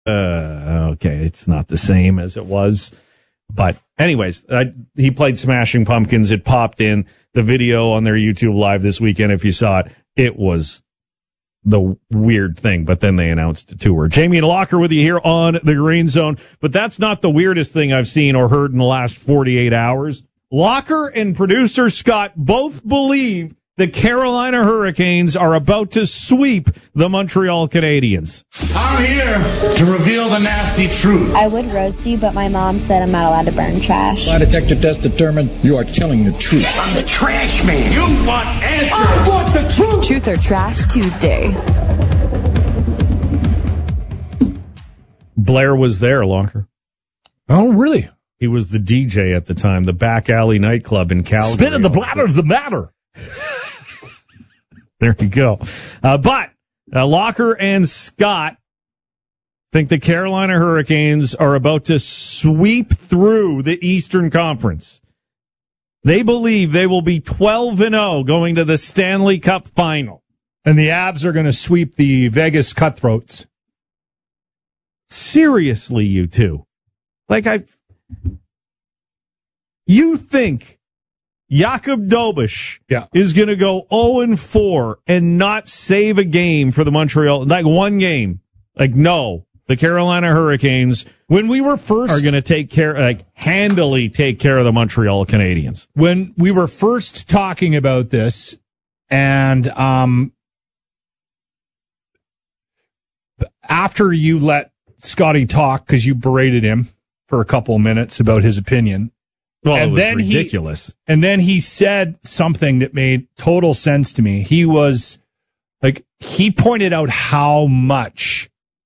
Okay, it's not the same as it was. But anyways, he played Smashing Pumpkins. It popped in the video on their YouTube Live this weekend. If you saw it, it was the weird thing. But then they announced a tour. Jamie and Locker with you here on the Green Zone. But that's not the weirdest thing I've seen or heard in the last 48 hours. Locker and producer Scott both believe the Carolina Hurricanes are about to sweep the Montreal Canadiens. I'm here to reveal the nasty truth. I would roast you, but my mom said I'm not allowed to burn trash. Lie detector test determined you are telling the truth. I'm the trash man. You want answers. I want the truth. Truth or Trash Tuesday. Blair was there, Locker. Oh, really? He was the DJ at the time, the Back Alley nightclub in Calgary. Spinning the bladder's the matter. There you go. But Locker and Scott think the Carolina Hurricanes are about to sweep through the Eastern Conference. They believe they will be 12-0 going to the Stanley Cup final. And the Avs are going to sweep the Vegas Cutthroats. Seriously, you two. You think Jakub Dobeš is going to go 0-4 and not save a game for the Montreal, one game. No, the Carolina Hurricanes, when we were first, are going to handily take care of the Montreal Canadiens. When we were first talking about this, and after you let Scotty talk because you berated him for a couple of minutes about his opinion. Well, and it was ridiculous. And then he said something that made total sense to me. He was he pointed out how much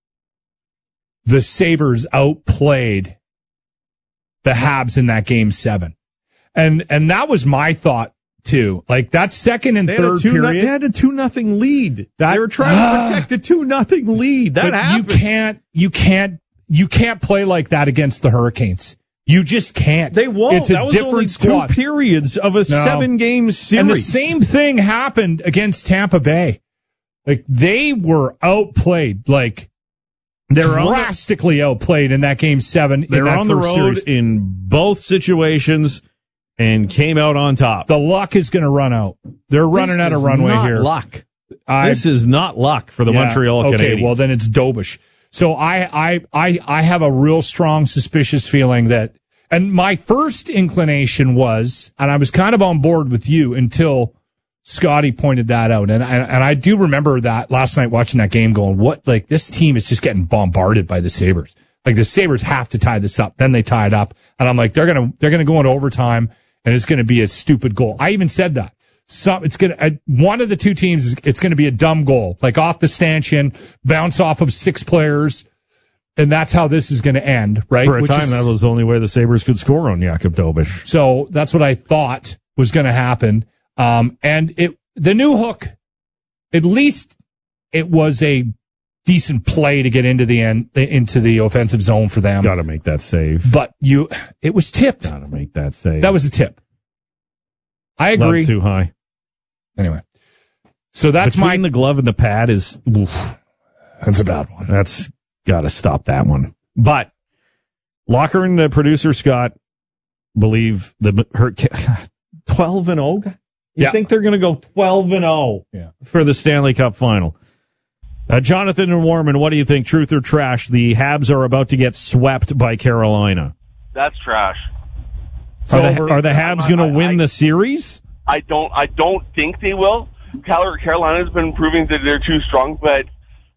the Sabres outplayed the Habs in that game 7. And that was my thought too. That second and third period. They had a 2-0 lead. They were trying to protect a 2-0 lead. That happened. You can't play like that against the Hurricanes. You just can't. They won't. It's a different squad. 2 periods of a 7-game series. And the same thing happened against Tampa Bay. They were outplayed. Drastically outplayed in that game 7. They were on the road in both situations and came out on top. The luck is going to run out. They're running out of runway here. Luck. This is not luck for the Montreal Canadiens. Okay, well then it's Dobeš. So I have a real strong suspicious feeling that, and my first inclination was, and I was kind of on board with you until Scotty pointed that out, and I do remember that last night watching that game, going, what? This team is just getting bombarded by the Sabres. The Sabres have to tie this up. Then they tie it up, and I'm they're gonna go into overtime, and it's gonna be a stupid goal. I even said that. One of the two teams, it's going to be a dumb goal, off the stanchion, bounce off of 6 players, and that's how this is going to end, right? For a time, that was the only way the Sabres could score on Jakub Dobeš. So that's what I thought was going to happen. And the new hook, at least it was a decent play to get into the offensive zone for them. Got to make that save. But it was tipped. Got to make that save. That was a tip. I agree. Love's too high. Anyway, so that's between the glove and the pad is. Oof, that's a bad one. That's got to stop that one. But Locker and the producer Scott believe the 12-0. You think they're going to go 12-0 for the Stanley Cup final? Jonathan and Warman, what do you think? Truth or trash? The Habs are about to get swept by Carolina. That's trash. Are the Habs going to win the series? I don't think they will. Carolina's been proving that they're too strong, but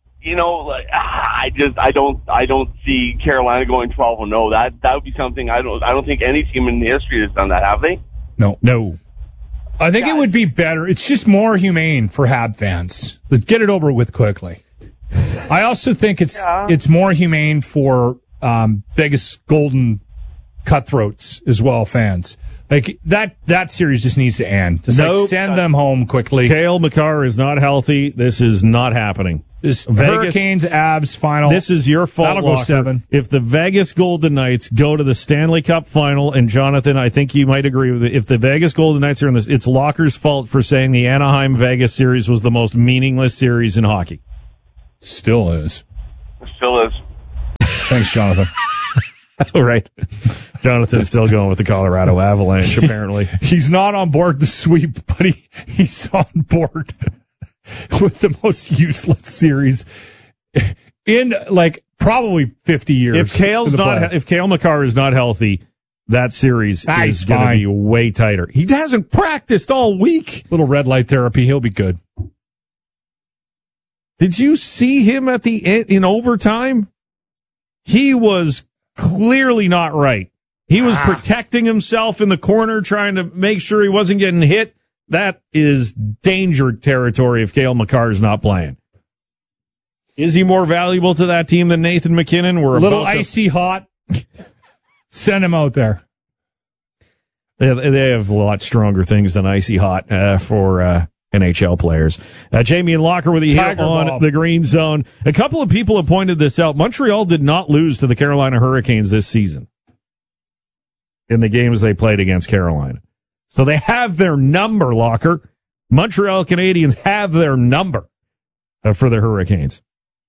I don't see Carolina going 12-0. That would be something I don't think any team in history has done that, have they? No. I think it would be better. It's just more humane for Hab fans. Let's get it over with quickly. I also think it's more humane for Vegas Golden Cutthroats as well, fans. That series just needs to end. Just send them home quickly. Cale Makar is not healthy. This is not happening. This Hurricanes Avs final. This is your fault. That'll go 7. If the Vegas Golden Knights go to the Stanley Cup final, and Jonathan, I think you might agree with it. If the Vegas Golden Knights are in this, it's Locker's fault for saying the Anaheim Vegas series was the most meaningless series in hockey. Still is. Still is. Thanks, Jonathan. All right. Jonathan's still going with the Colorado Avalanche, apparently. He's not on board the sweep, but he's on board with the most useless series in like probably 50 years. If Cale Makar is not healthy, that series is going to be way tighter. He hasn't practiced all week. Little red light therapy, he'll be good. Did you see him at the end in overtime? He was clearly not right. He was protecting himself in the corner, trying to make sure he wasn't getting hit. That is danger territory if Cale Makar is not playing. Is he more valuable to that team than Nathan McKinnon? We're a little icy hot. Send him out there. They have a lot stronger things than icy hot for NHL players. Jamie and Locker with you here on the Green Zone. A couple of people have pointed this out. Montreal did not lose to the Carolina Hurricanes this season in the games they played against Carolina. So they have their number, Locker. Montreal Canadiens have their number for the Hurricanes.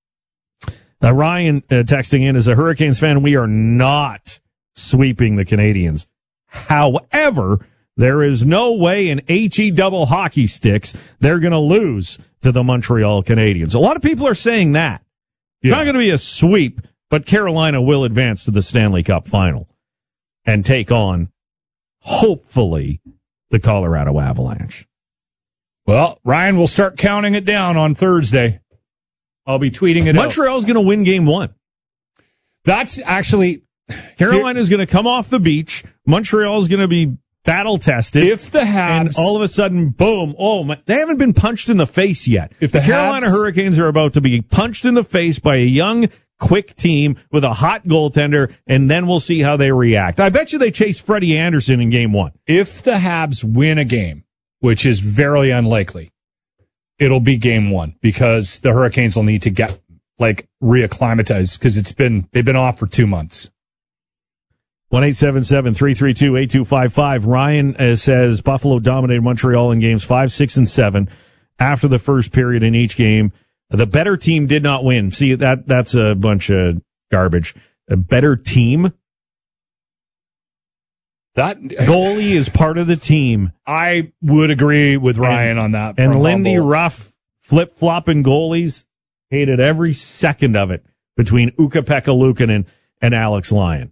Ryan texting in, as a Hurricanes fan, we are not sweeping the Canadiens. However, there is no way in HE double hockey sticks they're going to lose to the Montreal Canadiens. A lot of people are saying that. It's not going to be a sweep, but Carolina will advance to the Stanley Cup final and take on, hopefully, the Colorado Avalanche. Well, Ryan will start counting it down on Thursday. I'll be tweeting it out. Montreal's going to win game one. That's actually... Carolina's going to come off the beach. Montreal's going to be battle-tested. If the Habs... And all of a sudden, boom. They haven't been punched in the face yet. If the Carolina Hurricanes are about to be punched in the face by a young, quick team with a hot goaltender, and then we'll see how they react. I bet you they chase Freddie Anderson in game one. If the Habs win a game, which is very unlikely, it'll be game one because the Hurricanes will need to get reacclimatized because they've been off for 2 months. 1-877-332-8255. Ryan says Buffalo dominated Montreal in games 5, 6, and 7 after the first period in each game. The better team did not win. See, that's a bunch of garbage. A better team? That goalie is part of the team. I would agree with Ryan on that. And Lindy Ruff flip-flopping goalies hated every second of it between Ukko-Pekka Luukkonen and Alex Lyon.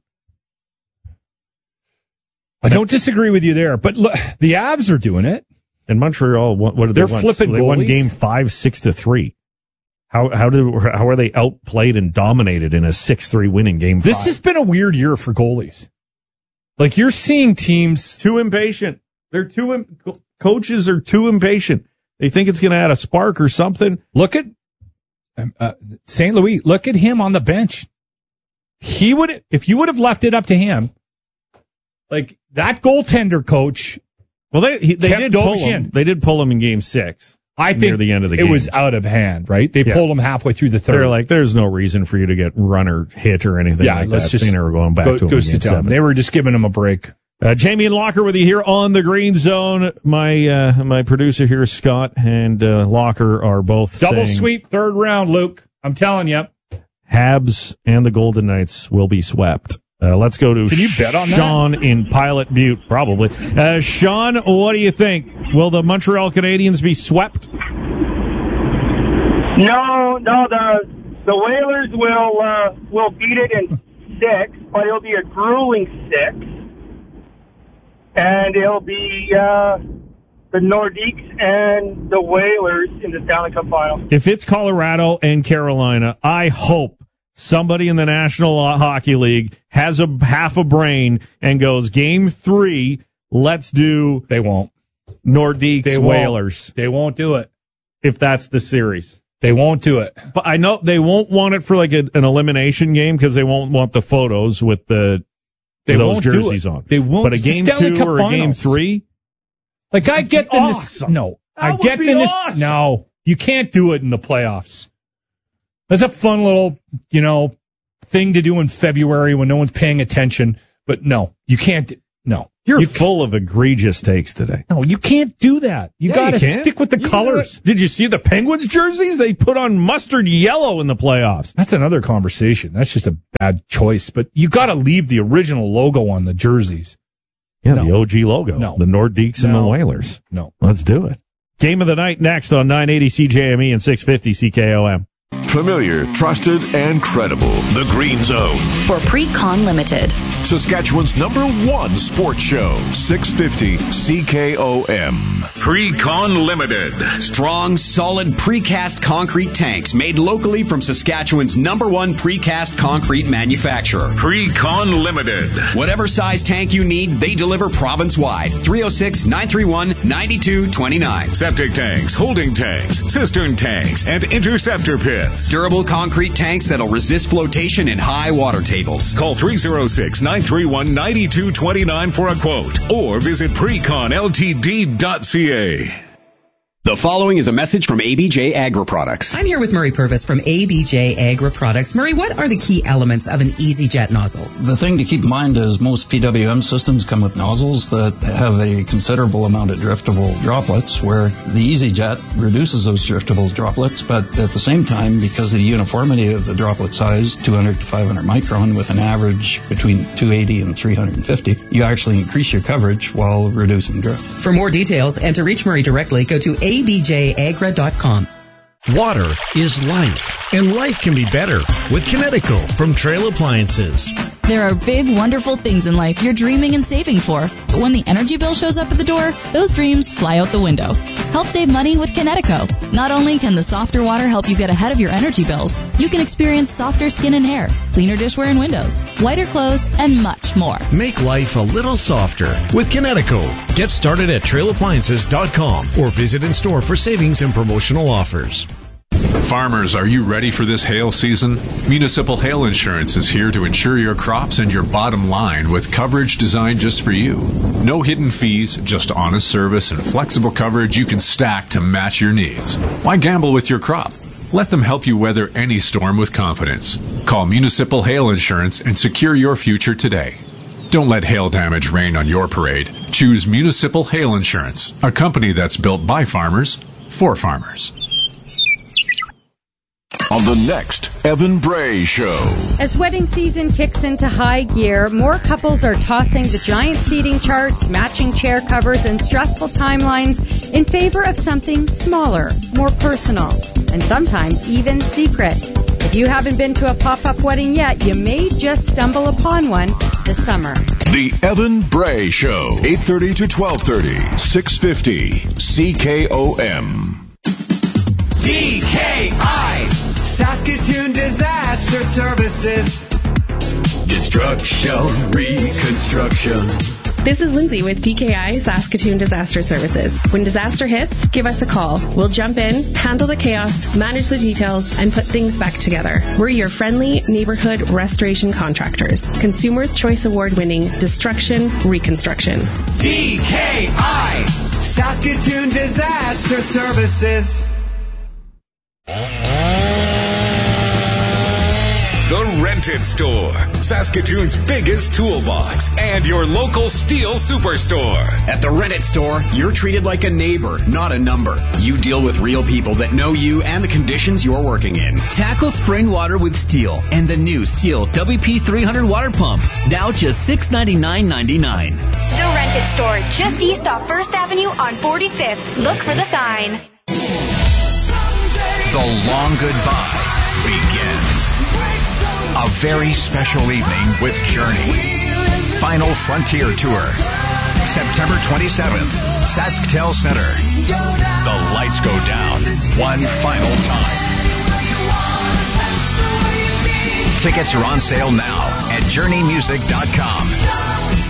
I don't disagree with you there, but look, the Avs are doing it. And Montreal, what did they win? They're flipping They goalies. won game 5, 6-3. How are they outplayed and dominated in a 6-3 win in game 5? This has been a weird year for goalies. Like, you're seeing teams too impatient. Coaches are too impatient. They think it's going to add a spark or something. Look at St. Louis. Look at him on the bench. If you would have left it up to him, like that goaltender coach. Well, they did pull him. They did pull him in game 6. I think near the end of the game. It was out of hand, right? They pulled him halfway through the third. They're like, there's no reason for you to get run or hit or anything like let's that. just They were going back to him in game 7. They were just giving him a break. Jamie and Locker with you here on the Green Zone. My producer here, Scott, and Locker are both double saying sweep, third round, Luke. I'm telling you. Habs and the Golden Knights will be swept. Let's go to Can you bet on Sean that? in Pilot Butte, probably. Sean, what do you think? Will the Montreal Canadiens be swept? No, the Whalers will beat it in 6, but it'll be a grueling 6, and it'll be the Nordiques and the Whalers in the Stanley Cup Final. If it's Colorado and Carolina, I hope somebody in the National Hockey League has a half a brain and goes, game 3, let's do. They won't. Nordiques, Whalers. They won't do it. If that's the series. They won't do it. But I know they won't want it for like an elimination game because they won't want the photos with those jerseys on. They won't. But a game 2 or a game 3? Like, I get the awesome. No. I get the awesome. No. You can't do it in the playoffs. That's a fun little, thing to do in February when no one's paying attention. But no, you can't. No. You're full of egregious takes today. No, you can't do that. You got to stick with the colors. Did you see the Penguins jerseys? They put on mustard yellow in the playoffs. That's another conversation. That's just a bad choice. But you got to leave the original logo on the jerseys. Yeah, the OG logo. No. The Nordiques and the Whalers. No. Let's do it. Game of the night next on 980 CJME and 650 CKOM. Familiar, trusted, and credible. The Green Zone. For Pre-Con Limited. Saskatchewan's #1 sports show. 650 CKOM. Pre-Con Limited. Strong, solid precast concrete tanks made locally from Saskatchewan's #1 precast concrete manufacturer. Pre-Con Limited. Whatever size tank you need, they deliver province-wide. 306-931-9229. Septic tanks, holding tanks, cistern tanks, and interceptor pits. Durable concrete tanks that'll resist flotation in high water tables. Call 306-931-9229 for a quote or visit preconltd.ca. The following is a message from ABJ Agri Products. I'm here with Murray Purvis from ABJ Agri Products. Murray, what are the key elements of an EasyJet nozzle? The thing to keep in mind is most PWM systems come with nozzles that have a considerable amount of driftable droplets, where the EasyJet reduces those driftable droplets, but at the same time, because of the uniformity of the droplet size, 200 to 500 micron with an average between 280 and 350, you actually increase your coverage while reducing drift. For more details and to reach Murray directly, go to abjagra.com. Water is life, and life can be better with Kinetico from Trail Appliances. There are big, wonderful things in life you're dreaming and saving for. But when the energy bill shows up at the door, those dreams fly out the window. Help save money with Kinetico. Not only can the softer water help you get ahead of your energy bills, you can experience softer skin and hair, cleaner dishware and windows, whiter clothes, and much more. Make life a little softer with Kinetico. Get started at trailappliances.com or visit in store for savings and promotional offers. Farmers, are you ready for this hail season? Municipal Hail Insurance is here to insure your crops and your bottom line with coverage designed just for you. No hidden fees, just honest service and flexible coverage you can stack to match your needs. Why gamble with your crop? Let them help you weather any storm with confidence. Call Municipal Hail Insurance and secure your future today. Don't let hail damage rain on your parade. Choose Municipal Hail Insurance, a company that's built by farmers, for farmers. On the next Evan Bray Show. As wedding season kicks into high gear, more couples are tossing the giant seating charts, matching chair covers, and stressful timelines in favor of something smaller, more personal, and sometimes even secret. If you haven't been to a pop-up wedding yet, you may just stumble upon one this summer. The Evan Bray Show, 8:30 to 12:30, 650 CKOM. DKI, Saskatoon Disaster Services. Destruction, reconstruction. This is Lindsay with DKI Saskatoon Disaster Services. When disaster hits, give us a call. We'll jump in, handle the chaos, manage the details, and put things back together. We're your friendly neighborhood restoration contractors. Consumers' Choice Award-winning Destruction Reconstruction. DKI, Saskatoon Disaster Services. The Rented Store, Saskatoon's biggest toolbox, and your local steel superstore. At the Rented Store, you're treated like a neighbor, not a number. You deal with real people that know you and the conditions you're working in. Tackle spring water with Stihl and the new Stihl WP300 water pump. Now just $699.99. The Rented Store, just east off 1st Avenue on 45th. Look for the sign. The long goodbye begins. A very special evening with Journey. Final Frontier Tour. September 27th, SaskTel Center. The lights go down one final time. Tickets are on sale now at JourneyMusic.com.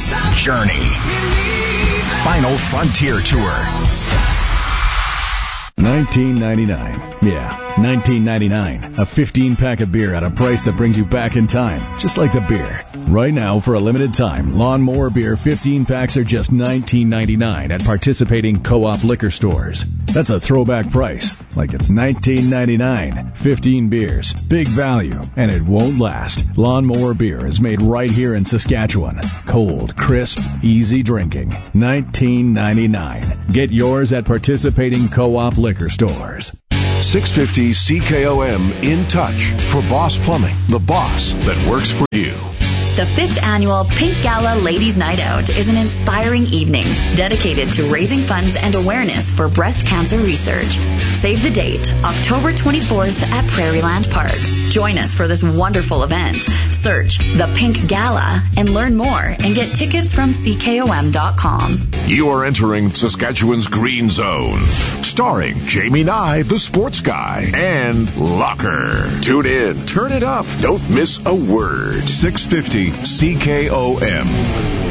Journey. Final Frontier Tour. $19.99. Yeah, $19.99. A 15-pack of beer at a price that brings you back in time, just like the beer. Right now, for a limited time, Lawnmower Beer 15 packs are just $19.99 at participating co-op liquor stores. That's a throwback price, like it's $19.99. 15 beers, big value, and it won't last. Lawnmower Beer is made right here in Saskatchewan. Cold, crisp, easy drinking. $19.99. Get yours at participating co-op liquor stores. 650 CKOM In Touch for Boss Plumbing, the boss that works for you. The 5th annual Pink Gala Ladies Night Out is an inspiring evening dedicated to raising funds and awareness for breast cancer research. Save the date, October 24th at Prairieland Park. Join us for this wonderful event. Search The Pink Gala and learn more and get tickets from CKOM.com. You are entering Saskatchewan's Green Zone, starring Jamie Nye, the sports guy, and Locker. Tune in, turn it up, don't miss a word. 650 CKOM.